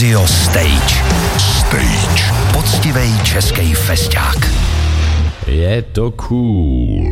Radio Stage. Stage. Poctivej český festák. Je to cool.